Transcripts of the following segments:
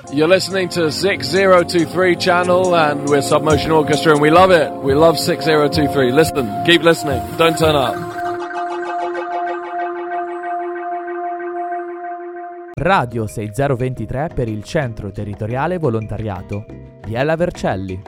You're listening to 6023 channel and we're Submotion Orchestra and we love it. We love 6023. Listen, keep listening. Don't turn up. Radio 6023 per il Centro Territoriale Volontariato di Ella Vercelli.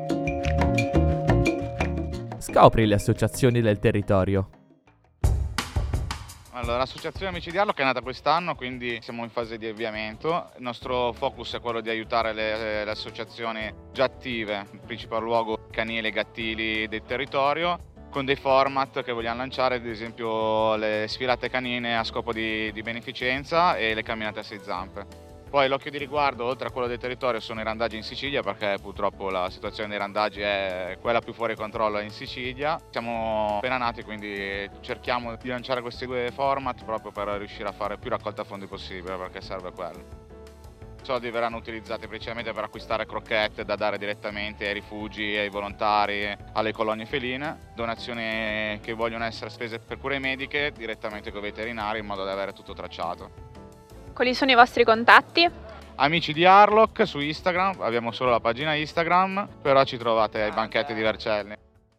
Scopri le associazioni del territorio. Allora, l'associazione Amici di Arlo che è nata quest'anno, quindi siamo in fase di avviamento. Il nostro focus è quello di aiutare le associazioni già attive, in principal luogo canili e gattili del territorio, con dei format che vogliamo lanciare, ad esempio le sfilate canine a scopo di beneficenza e le camminate a sei zampe. Poi l'occhio di riguardo, oltre a quello del territorio, sono i randaggi in Sicilia, perché purtroppo la situazione dei randaggi è quella più fuori controllo in Sicilia. Siamo appena nati, quindi cerchiamo di lanciare questi due format proprio per riuscire a fare più raccolta fondi possibile, perché serve quello. I soldi verranno utilizzati principalmente per acquistare crocchette da dare direttamente ai rifugi, ai volontari, alle colonie feline, donazioni che vogliono essere spese per cure mediche direttamente con i veterinari in modo da avere tutto tracciato. Quali sono i vostri contatti? Amici di Arlock su Instagram, abbiamo solo la pagina Instagram, però ci trovate ai banchetti di Vercelli.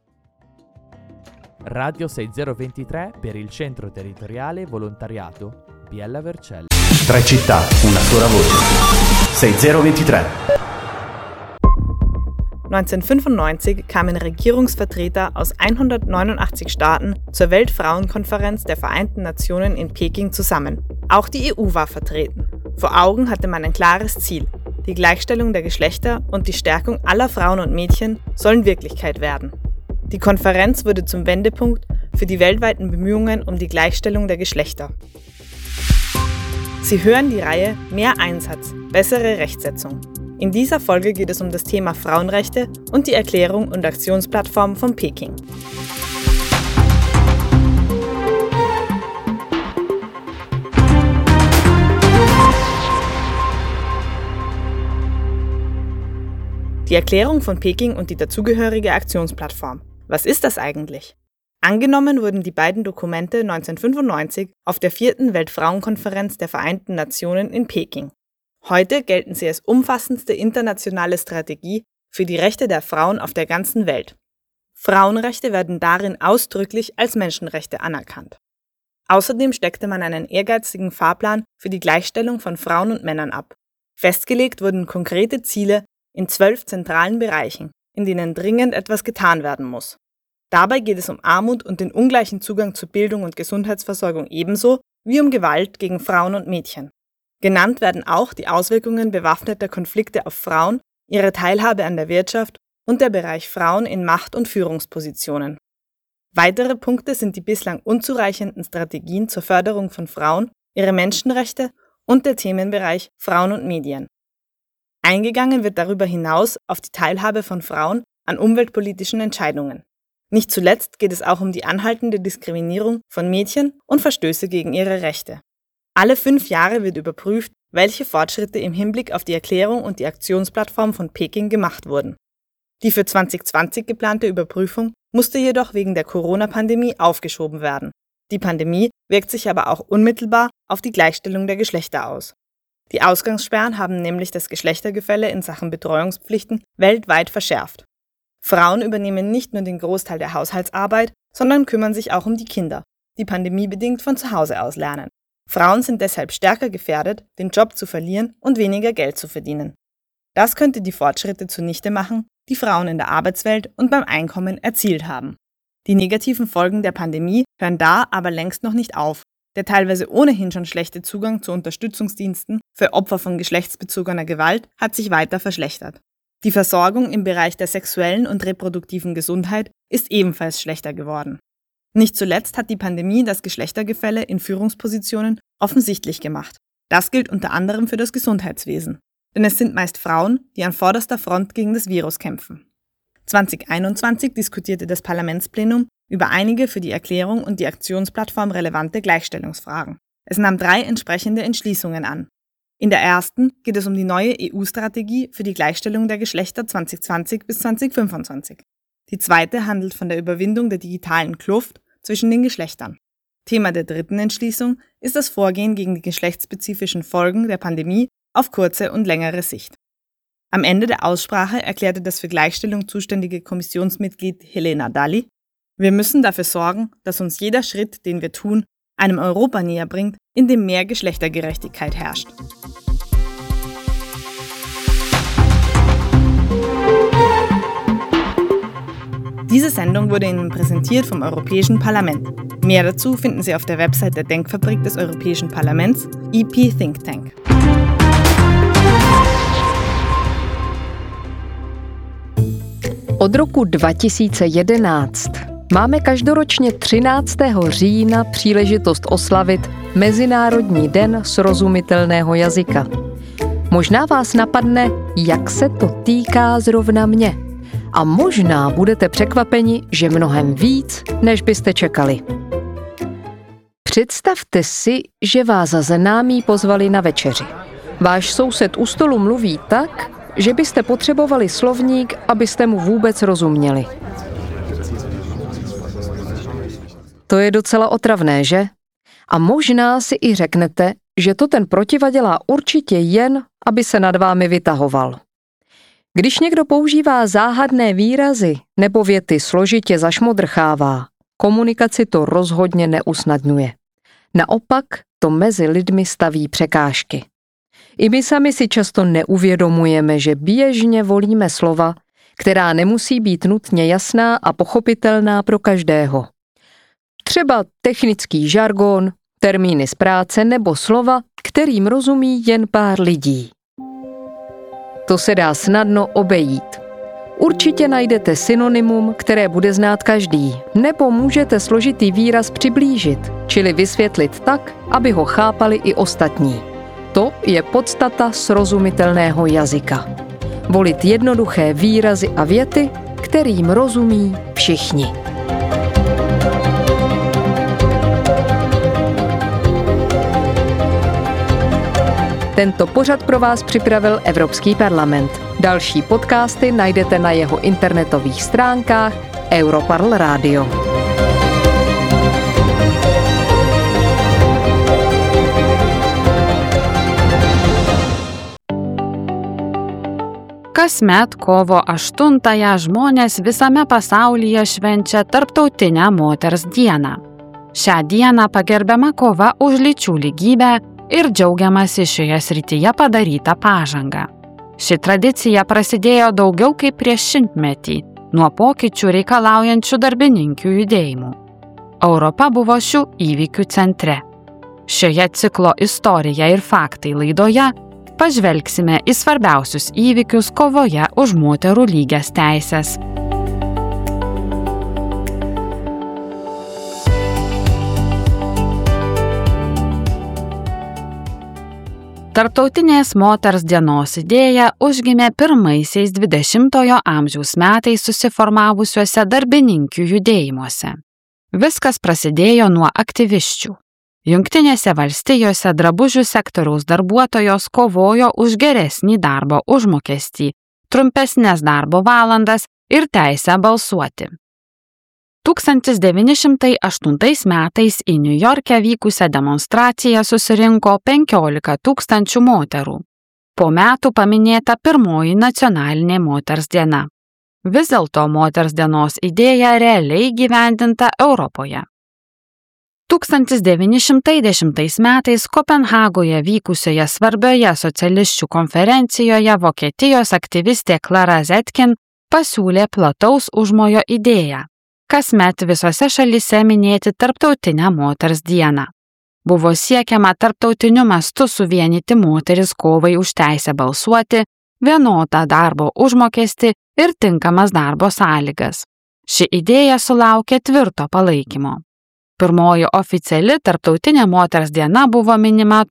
Radio 6023 per il Centro Territoriale Volontariato Biella Vercelli. 3 città, una sola voce. 6023. 1995 kamen Regierungsvertreter aus 189 Staaten zur Weltfrauenkonferenz der Vereinten Nationen in Peking zusammen. Auch die EU war vertreten. Vor Augen hatte man ein klares Ziel. Die Gleichstellung der Geschlechter und die Stärkung aller Frauen und Mädchen sollen Wirklichkeit werden. Die Konferenz wurde zum Wendepunkt für die weltweiten Bemühungen um die Gleichstellung der Geschlechter. Sie hören die Reihe Mehr Einsatz, bessere Rechtsetzung. In dieser Folge geht es um das Thema Frauenrechte und die Erklärung und Aktionsplattform von Peking. Die Erklärung von Peking und die dazugehörige Aktionsplattform. Was ist das eigentlich? Angenommen wurden die beiden Dokumente 1995 auf der 4. Weltfrauenkonferenz der Vereinten Nationen in Peking. Heute gelten sie als umfassendste internationale Strategie für die Rechte der Frauen auf der ganzen Welt. Frauenrechte werden darin ausdrücklich als Menschenrechte anerkannt. Außerdem steckte man einen ehrgeizigen Fahrplan für die Gleichstellung von Frauen und Männern ab. Festgelegt wurden konkrete Ziele in 12 zentralen Bereichen, in denen dringend etwas getan werden muss. Dabei geht es um Armut und den ungleichen Zugang zu Bildung und Gesundheitsversorgung ebenso wie um Gewalt gegen Frauen und Mädchen. Genannt werden auch die Auswirkungen bewaffneter Konflikte auf Frauen, ihre Teilhabe an der Wirtschaft und der Bereich Frauen in Macht- und Führungspositionen. Weitere Punkte sind die bislang unzureichenden Strategien zur Förderung von Frauen, ihre Menschenrechte und der Themenbereich Frauen und Medien. Eingegangen wird darüber hinaus auf die Teilhabe von Frauen an umweltpolitischen Entscheidungen. Nicht zuletzt geht es auch um die anhaltende Diskriminierung von Mädchen und Verstöße gegen ihre Rechte. Alle 5 Jahre wird überprüft, welche Fortschritte im Hinblick auf die Erklärung und die Aktionsplattform von Peking gemacht wurden. Die für 2020 geplante Überprüfung musste jedoch wegen der Corona-Pandemie aufgeschoben werden. Die Pandemie wirkt sich aber auch unmittelbar auf die Gleichstellung der Geschlechter aus. Die Ausgangssperren haben nämlich das Geschlechtergefälle in Sachen Betreuungspflichten weltweit verschärft. Frauen übernehmen nicht nur den Großteil der Haushaltsarbeit, sondern kümmern sich auch um die Kinder, die pandemiebedingt von zu Hause aus lernen. Frauen sind deshalb stärker gefährdet, den Job zu verlieren und weniger Geld zu verdienen. Das könnte die Fortschritte zunichte machen, die Frauen in der Arbeitswelt und beim Einkommen erzielt haben. Die negativen Folgen der Pandemie hören da aber längst noch nicht auf. Der teilweise ohnehin schon schlechte Zugang zu Unterstützungsdiensten für Opfer von geschlechtsbezogener Gewalt hat sich weiter verschlechtert. Die Versorgung im Bereich der sexuellen und reproduktiven Gesundheit ist ebenfalls schlechter geworden. Nicht zuletzt hat die Pandemie das Geschlechtergefälle in Führungspositionen offensichtlich gemacht. Das gilt unter anderem für das Gesundheitswesen. Denn es sind meist Frauen, die an vorderster Front gegen das Virus kämpfen. 2021 diskutierte das Parlamentsplenum über einige für die Erklärung und die Aktionsplattform relevante Gleichstellungsfragen. Es nahm 3 entsprechende Entschließungen an. In der ersten geht es um die neue EU-Strategie für die Gleichstellung der Geschlechter 2020 bis 2025. Die zweite handelt von der Überwindung der digitalen Kluft zwischen den Geschlechtern. Thema der dritten Entschließung ist das Vorgehen gegen die geschlechtsspezifischen Folgen der Pandemie auf kurze und längere Sicht. Am Ende der Aussprache erklärte das für Gleichstellung zuständige Kommissionsmitglied Helena Dalli: Wir müssen dafür sorgen, dass uns jeder Schritt, den wir tun, einem Europa näher bringt, in dem mehr Geschlechtergerechtigkeit herrscht. Diese Sendung wurde Ihnen präsentiert vom Europäischen Parlament. Mehr dazu finden Sie auf der Website der Denkfabrik des Europäischen Parlaments, EP Think Tank. Od roku 2011 máme každoročně 13. října příležitost oslavit Mezinárodní den srozumitelného jazyka. Možná vás napadne, jak se to týká zrovna mě. A možná budete překvapeni, že mnohem víc, než byste čekali. Představte si, že vás známí pozvali na večeři. Váš soused u stolu mluví tak, že byste potřebovali slovník, abyste mu vůbec rozuměli. To je docela otravné, že? A možná si i řeknete, že to ten protiva dělá určitě jen, aby se nad vámi vytahoval. Když někdo používá záhadné výrazy nebo věty složitě zašmodrchává, komunikaci to rozhodně neusnadňuje. Naopak to mezi lidmi staví překážky. I my sami si často neuvědomujeme, že běžně volíme slova, která nemusí být nutně jasná a pochopitelná pro každého. Třeba technický žargon, termíny z práce nebo slova, kterým rozumí jen pár lidí. To se dá snadno obejít. Určitě najdete synonymum, které bude znát každý, nebo můžete složitý výraz přiblížit, čili vysvětlit tak, aby ho chápali i ostatní. To je podstata srozumitelného jazyka. Volit jednoduché výrazy a věty, kterým rozumí všichni. Tento pořad pro vás připravil Evropský parlament. Další podcasty najdete na jeho internetových stránkách Europarl Radio. Kasmet kovo 8-ąją žmonės visame pasaulyje švenčia Tarptautinę moters dieną. Šią dieną pagerbiama kova už lyčių lygybę ir džiaugiamasi šioje srityje padaryta pažanga. Ši tradicija prasidėjo daugiau kaip prieš 100-metį, nuo pokyčių reikalaujančių darbininkių judėjimų. Europa buvo šių įvykių centre. Šioje ciklo istorija ir faktai laidoje pažvelgsime į svarbiausius įvykius kovoje už moterų lygias teises. Tarptautinės moters dienos idėja užgimė pirmaisiais 20-ojo amžiaus metais susiformavusiuose darbininkių judėjimuose. Viskas prasidėjo nuo aktyvisčių. Jungtinėse valstijose drabužių sektoriaus darbuotojos kovojo už geresnį darbo užmokestį, trumpesnės darbo valandas ir teisę balsuoti. 1908 metais į Niujorke vykusią demonstraciją susirinko 15 000 moterų. Po metų paminėta pirmoji nacionalinė moters diena. Vis dėlto moters dienos idėja realiai įgyvendinta Europoje. 1910 metais Kopenhagoje vykusioje svarbioje socialisčių konferencijoje Vokietijos aktyvistė Clara Zetkin pasiūlė plataus užmojo idėją. Kasmet visose šalyse minėti Tarptautinę moters dieną. Buvo siekiama tarptautiniu mastu suvienyti moteris kovai už teisę balsuoti, vienodą darbo užmokestį ir tinkamas darbo sąlygas. Ši idėja sulaukė tvirto palaikymo. Pirmoji oficiali Tarptautinė moters diena buvo minima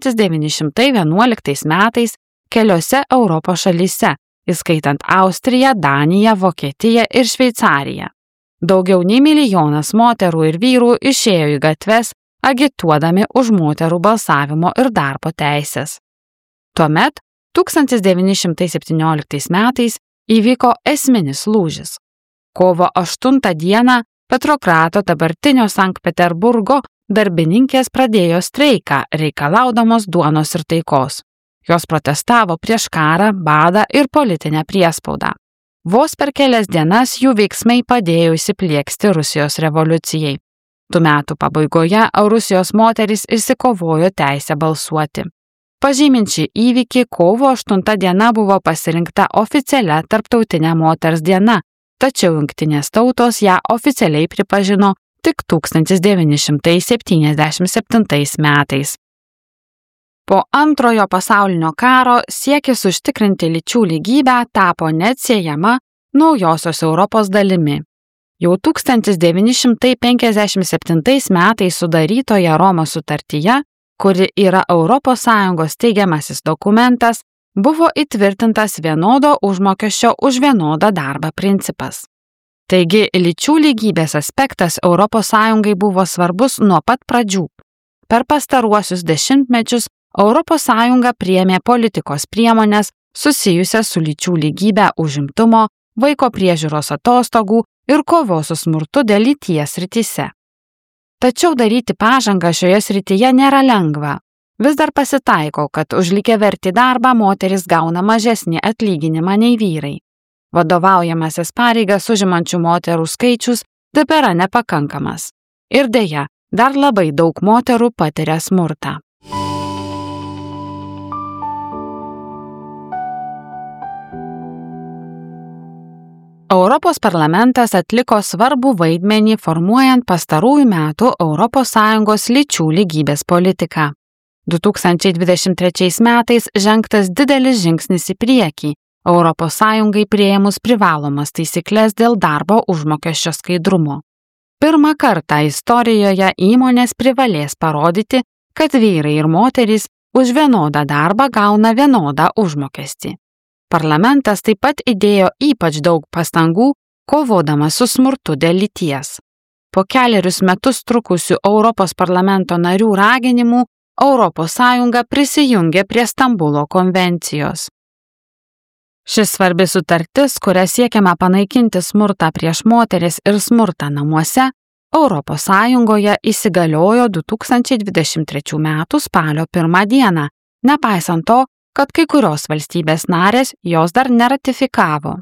1911 metais keliose Europos šalyse, įskaitant Austriją, Daniją, Vokietiją ir Šveicariją. Daugiau nei 1 milijonas moterų ir vyrų išėjo į gatves, agituodami už moterų balsavimo ir darbo teisės. Tuomet, 1917 metais, įvyko esminis lūžis. Kovo 8 dieną Petrokrato dabartinio Sankt Peterburgo darbininkės pradėjo streiką, reikalaudamos duonos ir taikos. Jos protestavo prieš karą, badą ir politinę priespaudą. Vos per kelias dienas jų veiksmai padėjo įsiplieksti Rusijos revoliucijai. Tų metų pabaigoje Rusijos moterys išsikovojo teisę balsuoti. Pažymint šį įvykį, kovo 8 diena buvo pasirinkta oficialia Tarptautinė moters diena, tačiau Jungtinės tautos ją oficialiai pripažino tik 1977 metais. Po Antrojo pasaulinio karo siekis užtikrinti lyčių lygybę tapo neatsiejama naujosios Europos dalimi. Jau 1957 metais sudarytoje Romos sutartyje, kuri yra ES teigiamasis dokumentas, buvo įtvirtintas vienodo užmokesčio už vienodą darbą principas. Taigi, lyčių lygybės aspektas ES buvo svarbus nuo pat pradžių. Per pastaruosius dešimtmečius ES priėmė politikos priemonės susijusias su lyčių lygybę užimtumo, vaiko priežiūros atostogų ir kovos su smurtu dėl lyties srityse. Tačiau daryti pažangą šioje srityje nėra lengva. Vis dar pasitaiko, kad už lygiavertį darbą moteris gauna mažesnį atlyginimą nei vyrai. Vadovaujamasis pareigas užimančių moterų skaičius tebėra nepakankamas. Ir deja, dar labai daug moterų patiria smurtą. Europos parlamentas atliko svarbų vaidmenį formuojant pastarųjų metų ES lyčių lygybės politiką. 2023 metais žengtas didelis žingsnis į priekį, ES priėmus privalomas taisyklės dėl darbo užmokesčio skaidrumo. Pirmą kartą istorijoje įmonės privalės parodyti, kad vyrai ir moterys už vienodą darbą gauna vienodą užmokestį. Parlamentas taip pat įdėjo ypač daug pastangų, kovodamas su smurtu dėl lyties. Po 4 metus trukusių Europos parlamento narių raginimų, ES prisijungė prie Stambulo konvencijos. Šis svarbi sutartis, kuria siekiama panaikinti smurtą prieš moteris ir smurtą namuose, ES įsigaliojo 2023 m. spalio 1 dieną, nepaisant to, kad kai kurios valstybės narės jos dar neratifikavo.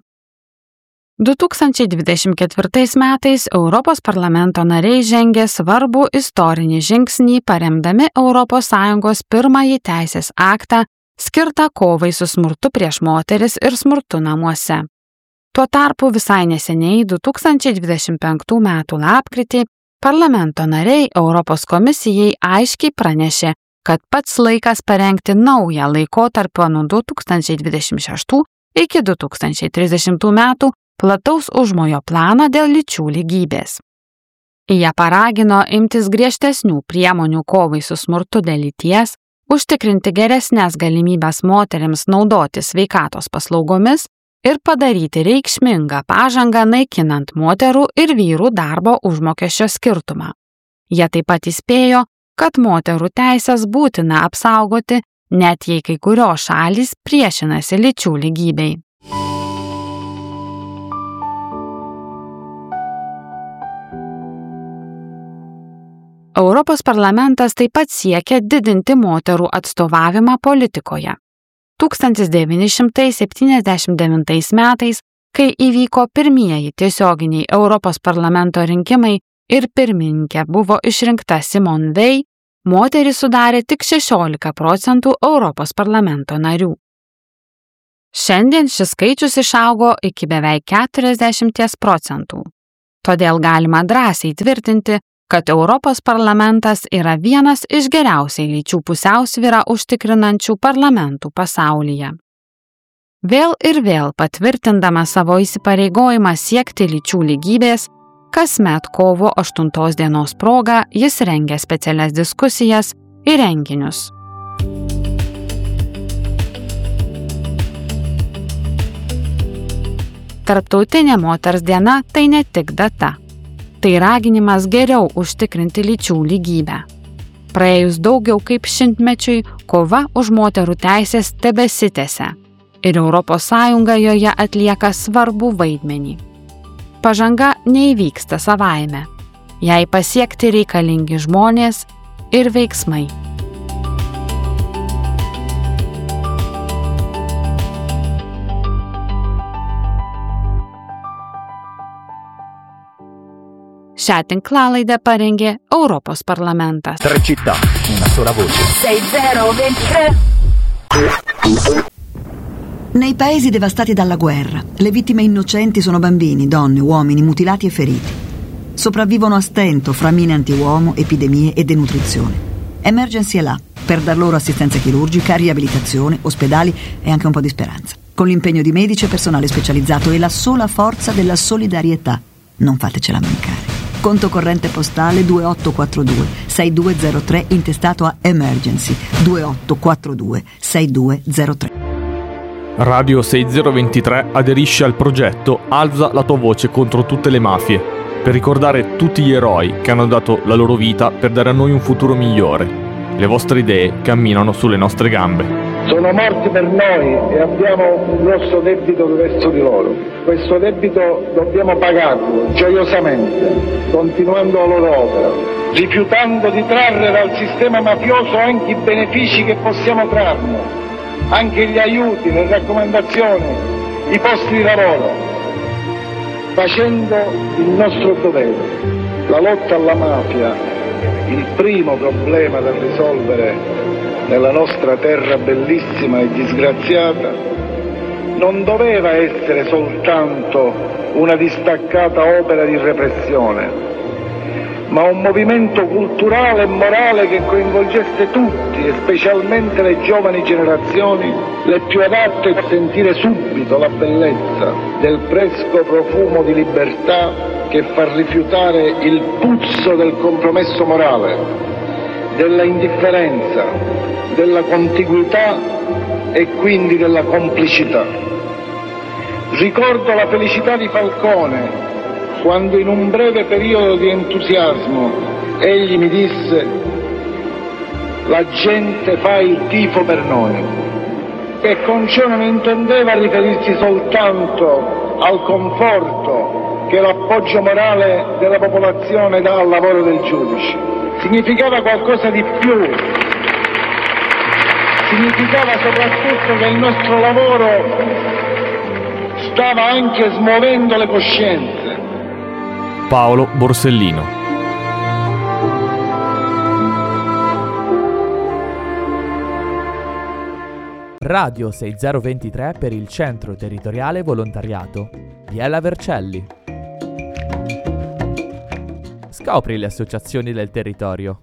2024 metais Europos parlamento nariai žengė svarbų istorinį žingsnį paremdami ES pirmąjį teisės aktą skirtą kovai su smurtu prieš moteris ir smurtu namuose. Tuo tarpu visai neseniai 2025 metų lapkritį parlamento nariai Europos komisijai aiškiai pranešė, kad pats laikas parengti naują laikotarpio nuo 2026 iki 2030 metų plataus užmojo planą dėl lyčių lygybės. Jie paragino imtis griežtesnių priemonių kovai su smurtu dėl lyties, užtikrinti geresnės galimybės moterims naudoti sveikatos paslaugomis ir padaryti reikšmingą pažangą naikinant moterų ir vyrų darbo užmokesčio skirtumą. Jie taip pat įspėjo, kad moterų teisės būtina apsaugoti, net jei kai kurios šalys priešinasi lyčių lygybei. Europos parlamentas taip pat siekia didinti moterų atstovavimą politikoje. 1979 metais, kai įvyko pirmieji tiesioginiai Europos parlamento rinkimai ir pirmininkė buvo išrinkta Simone Veil, moterys sudarė tik 16% Europos parlamento narių. Šiandien šis skaičius išaugo iki beveik 40%. Todėl galima drąsiai tvirtinti, kad Europos parlamentas yra vienas iš geriausiai lyčių pusiausvyrą užtikrinančių parlamentų pasaulyje. Vėl ir vėl patvirtindama savo įsipareigojimą siekti lyčių lygybės, kasmet kovo 8 dienos proga jis rengia specialias diskusijas ir renginius. Tarptautinė moters diena tai ne tik data. Tai raginimas geriau užtikrinti lyčių lygybę. Praėjus daugiau kaip šimtmečiui, kova už moterų teisės tebesitęsia ir ES joje atlieka svarbų vaidmenį. Pažanga neįvyksta savaime. Jai pasiekti reikalingi žmonės ir veiksmai. Šią tinklalaidę parengė Europos parlamentas. 3 città, una sola voce. 6023. Nei paesi devastati dalla guerra, le vittime innocenti sono bambini, donne, uomini mutilati e feriti. Sopravvivono a stento fra mine antiuomo, epidemie e denutrizione. Emergency è là per dar loro assistenza chirurgica, riabilitazione, ospedali e anche un po' di speranza. Con l'impegno di medici e personale specializzato e la sola forza della solidarietà. Non fatecela mancare. Conto corrente postale 2842 6203 intestato a Emergency 2842 6203. Radio 6023 aderisce al progetto Alza la tua voce contro tutte le mafie, per ricordare tutti gli eroi che hanno dato la loro vita per dare a noi un futuro migliore. Le vostre idee camminano sulle nostre gambe. Sono morti per noi e abbiamo un grosso debito verso di loro. Questo debito dobbiamo pagarlo gioiosamente, continuando la loro opera, rifiutando di trarre dal sistema mafioso anche i benefici che possiamo trarne, anche gli aiuti, le raccomandazioni, i posti di lavoro, facendo il nostro dovere. La lotta alla mafia, il primo problema da risolvere nella nostra terra bellissima e disgraziata, non doveva essere soltanto una distaccata opera di repressione, ma un movimento culturale e morale che coinvolgesse tutti, e specialmente le giovani generazioni, le più adatte a sentire subito la bellezza del fresco profumo di libertà che fa rifiutare il puzzo del compromesso morale, della indifferenza, della contiguità e quindi della complicità. Ricordo la felicità di Falcone quando in un breve periodo di entusiasmo egli mi disse: la gente fa il tifo per noi, e con ciò non intendeva riferirsi soltanto al conforto che l'appoggio morale della popolazione dà al lavoro del giudice. Significava qualcosa di più. Significava soprattutto che il nostro lavoro stava anche smuovendo le coscienze. Paolo Borsellino. Radio 6023 per il Centro Territoriale Volontariato. Biella Vercelli. Scopri le associazioni del territorio.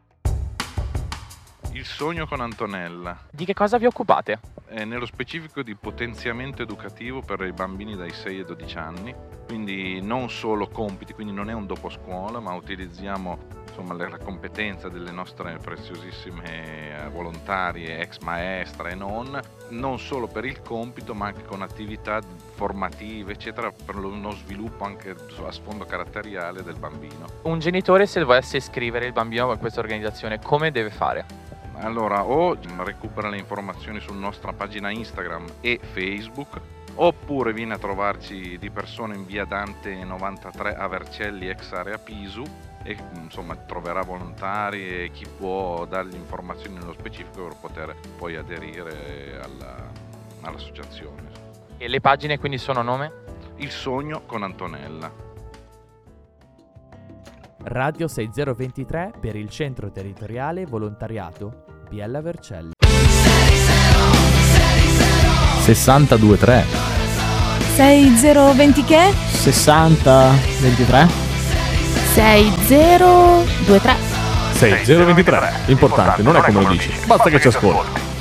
Il sogno con Antonella. Di che cosa vi occupate? Nello specifico di potenziamento educativo per i bambini dai 6 ai 12 anni, quindi non solo compiti, quindi non è un dopo scuola, ma utilizziamo la competenza delle nostre preziosissime volontarie, ex maestre e non solo per il compito, ma anche con attività formative, eccetera, per uno sviluppo anche a sfondo caratteriale del bambino. Un genitore, se volesse iscrivere il bambino a questa organizzazione, come deve fare? Allora, o recupera le informazioni sulla nostra pagina Instagram e Facebook, oppure viene a trovarci di persona in via Dante 93 a Vercelli, ex area Pisu, e troverà volontari e chi può dargli informazioni nello specifico per poter poi aderire all'associazione. E le pagine quindi sono nome? Il sogno con Antonella. Radio 6023 per il Centro Territoriale Volontariato Biella Vercelli. 6023 6020 che? 6023 6023 6023. Importante, non è come lo dici, basta che ci ascolti.